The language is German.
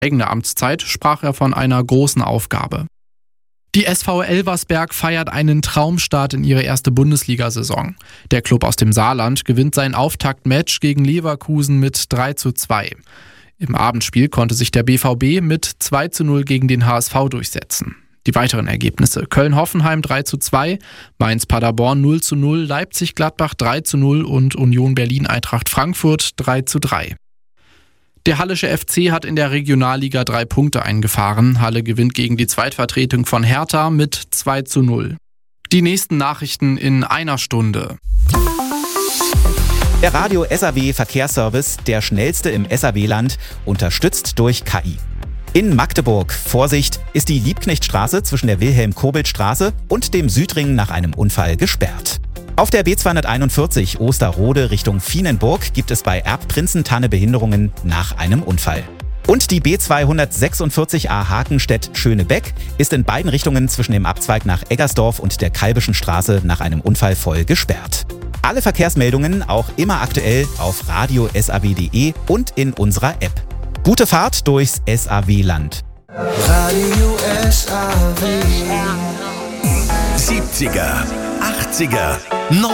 eigene Amtszeit sprach er von einer großen Aufgabe. Die SV Elversberg feiert einen Traumstart in ihre erste Bundesliga-Saison. Der Klub aus dem Saarland gewinnt sein Auftaktmatch gegen Leverkusen mit 3:2. Im Abendspiel konnte sich der BVB mit 2:0 gegen den HSV durchsetzen. Die weiteren Ergebnisse: Köln-Hoffenheim 3:2, Mainz-Paderborn 0:0, Leipzig-Gladbach 3:0 und Union Berlin-Eintracht Frankfurt 3:3. Der Hallische FC hat in der Regionalliga 3 Punkte eingefahren. Halle gewinnt gegen die Zweitvertretung von Hertha mit 2:0. Die nächsten Nachrichten in einer Stunde. Der Radio SAW Verkehrsservice, der schnellste im SAW-Land, unterstützt durch KI. In Magdeburg, Vorsicht, ist die Liebknechtstraße zwischen der Wilhelm-Kobelt-Straße und dem Südring nach einem Unfall gesperrt. Auf der B241 Osterrode Richtung Vienenburg gibt es bei Erbprinzentanne Behinderungen nach einem Unfall. Und die B246a Hakenstedt-Schönebeck ist in beiden Richtungen zwischen dem Abzweig nach Eggersdorf und der Kalbischen Straße nach einem Unfall voll gesperrt. Alle Verkehrsmeldungen auch immer aktuell auf radiosaw.de und in unserer App. Gute Fahrt durchs SAW-Land. Radio SAW. 70er, 80er,